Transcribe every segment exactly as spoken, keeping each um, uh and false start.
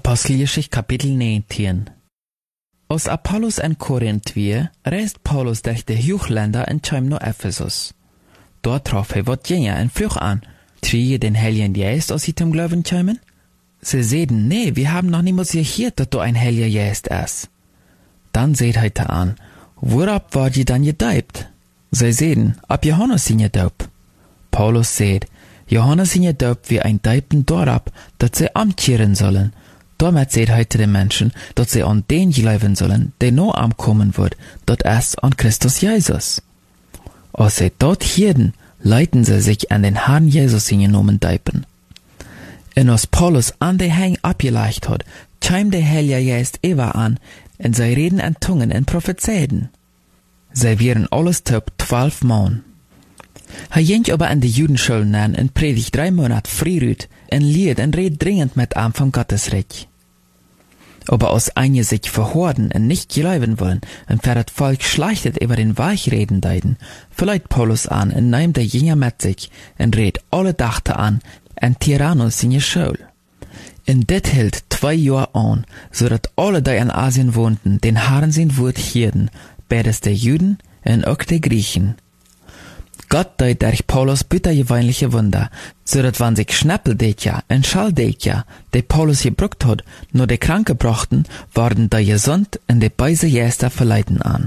Apostelgeschichte Kapitel negentien. Als Apollos en Korinth weer, reist Paulus durch die Hochländer en kwam naar Ephesus. Dort traf hij wat Jünger en vroeg aan, trie je den Heiligen Geist, als sie zum Glauben kwamen? Sie zeiden, nee, wir haben noch niemals gehört, dass du ein Heiliger Geist ist. Dann seht hij te aan, woorop word je dan gedoopt? Sie zeiden, ab Johannes sind gedoopt. Paulus sagt, Johannes sind gedoopt wie ein Deuten dorab, dat sie amtkehren sollen. Damit seht heute den Menschen, dat sie an den glauben sollen, der noch ankommen wird, dat ist an Christus Jesus. Als sie dort hierden, leiten sie sich an den Herrn Jesus hingenommen deipen. Und als Paulus an den Hang abgelegt hat, kam der Heilige Geist Eva an, und sie reden an Tungen und prophezeiden. Sie wären alles top zwölf Mann. Hij ging aber an die Judenschulen an und predigt drei Monate früh und lied und red dringend mit ihm vom Gottesreich. Aber als einige sich verhorden und nicht glauben wollen und für das Volk schlechtet über den Weichreden deiden, verleiht Paulus an und nimmt der Jünger mit sich und red alle Dachte an und Tyrannus in die Schule. Und dit hielt zwei Jahre an, so dass alle, die in Asien wohnten, den Herrn sein Wort hierden, beides der Juden und auch der Griechen. Gott deed durch Paulus büttergewöhnliche Wunder, so dass wenn sich Schnappeldeker und Schalldeker, die Paulus gebruckt hat, nur die Kranke brachten, worden die gesund und die beise Geister verleiten an.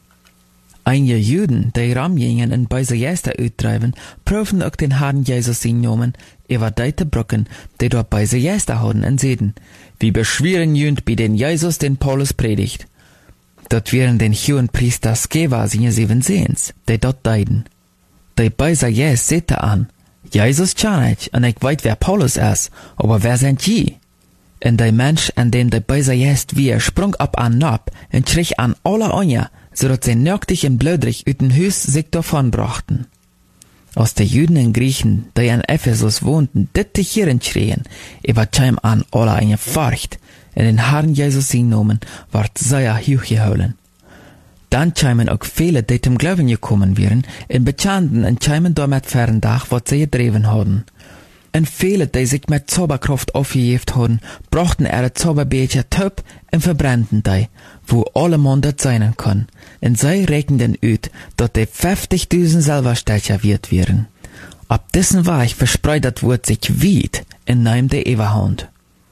Einige Juden, die Ram gingen und beise Geister uittreiben, profen auch den Herrn Jesus hingenommen, über deite Brücken, die dort beise Geister hatten und sehen, wie beschweren jünd bei den Jesus den Paulus predigt. Dort wären den hohen Priester Skeva seine sieben Sehens, die dort deiden. Die beise Geist sehte an, Jesus kann ich, und ich weiß, wer Paulus ist, aber wer sind je? Und der Mensch, an dem die beise Geist wir, sprung ab an Nab und schrie an alle Anja, so dass sie nöchtig und blödrig ut den Hüs sich davon brachten. Aus den Juden und Griechen, die in Ephesus wohnten, ditte hierin schrien, überkam an alle eine Furcht, und den Herrn Jesus hingenommen, ward sehr hochgeholen. Dann kamen auch viele, die zum Glauben gekommen wären, und bekannten und kamen damit ferndag, was sie gedreven hadden. Und viele, die sich mit Zauberkraft aufgejeft hadden, brachten ihre Zauberbecher top und verbrannten die, wo alle Monde sein kann. Und sie rechneten uit, dass die fünfzigtausend Silberstecher wert wären. Ab dessen Weg verspreitet wurde sich weit in nahm der Eberhand.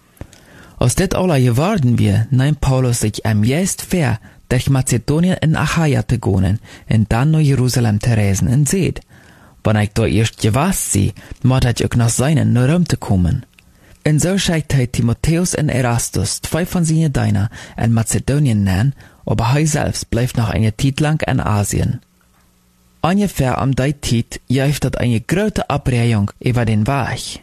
Aus det alle geworden wir, nahm Paulus sich am Geist fair, durch Mazedonien in Achaia zu gehen und dann nach Jerusalem zu reisen und seht, wenn ich da erst gewasst sie, muss ich auch nach seinen nach Rom zu kommen. Und so schickt er Timotheus und Erastus, zwei von seinen Dienern, in Mazedonien nennen, aber er selbst bleibt noch eine Zeit lang in Asien. Ungefähr am der Zeit jäuft dort eine große Abreihung über den Weg.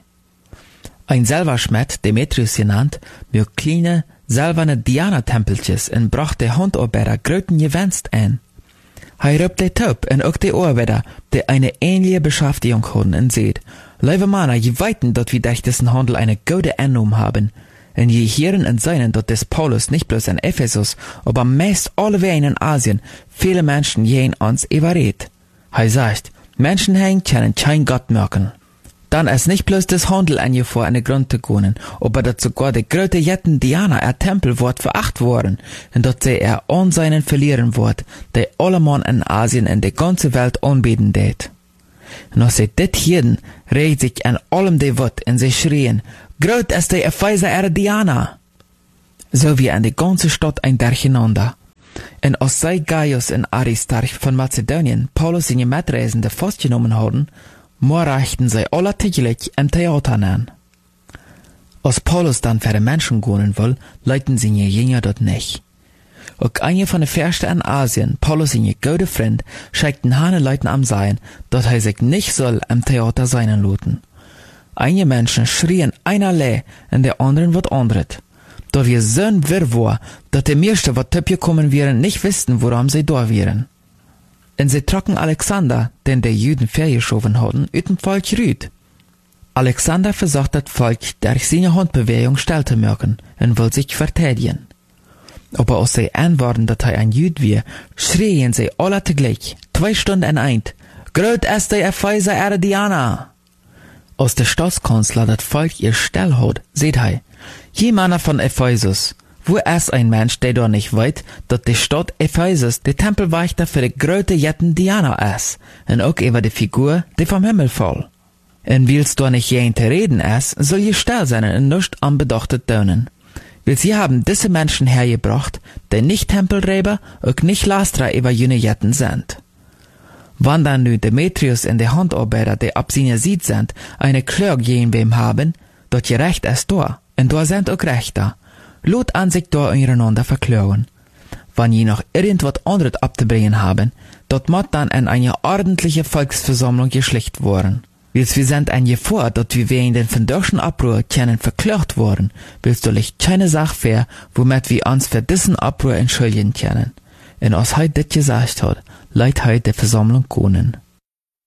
Ein Silberschmied, Demetrius genannt, mit kleine, silberne Diana-Tempeltjes und brachte Handarbeiter gröten Gewänst ein. Er rübt die Taub und auch die Arbeiter, die eine ähnliche Beschäftigung hatten und seht, liebe Männer, je weiten, dass wir durch diesen Handel eine gute Einnahme haben. Und je hören und sehen, dass des Paulus nicht bloß in Ephesus, aber meist alleweg in Asien viele Menschen gehen uns überredet. Er sagt, Menschen hängen können kein Gott merken. Dann ist nicht bloß das Handel angefordert, an den Grund zu gehen, aber dass sogar die große Jetten Diana, ihr Tempel, wird veracht worden, und dass sie er Anseinen verlieren wird, die alle Mann in Asien und die ganze Welt anbeten det. Und als sie dit hierden, regt sich an allem die Wut, und sie schrien, Groß ist die Epheser ihre Diana! So wie an die ganze Stadt ein Durcheinander. Und als sie Gaius und Aristarch von Mazedonien Paulus seine Mitreisende festgenommen haben, morgen sie alle täglich im Theater an. Als Paulus dann für die Menschen gehen will, leiten sie ihr Jünger dort nicht. Auch eine von den Fürsten in Asien, Paulus in ihr gute Freund, schickt den Hane Leuten am Sein, dass er sich nicht soll im Theater sein lassen. Einige Menschen schrien einerlei, und der anderen wird anderet. Da wir so ein Wirr war, dass die meisten, was töpje kommen wären, nicht wussten, woran sie da wären. Und sie trocken Alexander, den die Juden vergeschoben hatten, uit dem Volk rüd. Alexander versucht das Volk durch seine Handbewegung still zu merken und will sich verteidigen. Aber als sie antworten, dass er ein Jud war, schrien sie alle zugleich, zwei Stunden in ein, Groß ist die Epheser ihre Diana! aus der Staatskanzler das Volk ihr Stell hat, seht hei, je Männer von Ephesus, wo ist ein Mensch, der doch nicht weiß, dass die Stadt Ephesus der Tempelwächter für die große Jetten Diana ist, und auch über die Figur, die vom Himmel fall. Und willst du nicht jeden te reden ist, soll je still sein und nicht anbedachtet tönen. Weil sie haben diese Menschen hergebracht, die nicht Tempelräber und nicht Lastra über jene Jetten sind. Wann dann nu Demetrius und die Handarbeiter, die ab seiner Sied sind, eine Klage gegen wem haben, dort je Recht ist da, und da sind auch Rechter. Lot an sich da untereinander verklagen. Wann je noch irgendwas anderes abzubringen haben, dort muss dann in eine ordentliche Volksversammlung geschlicht worden. Wils wir sind ein Gefahr, dort wir wegen den verdorschen Abruhr können verklagt worden, willst du licht keine Sache fair, womit wir uns für diesen Abruhr entschuldigen können. Und als heute das gesagt hat, leidt heute der Versammlung können.